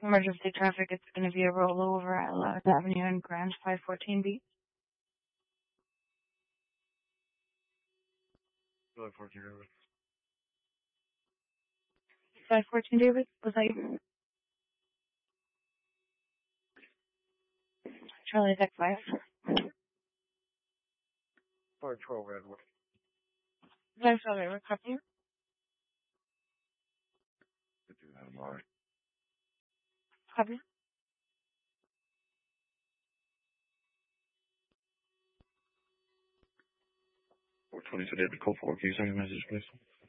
Emergency traffic, it's going to be a rollover at 11th Avenue and Grand 514B. 514 David. 514 David, was that you? Charlie Tech 5. 512 Edward. 512 Edward, copy. Could do that tomorrow. Copy. 422 David, call 4. Can you send me a message, please?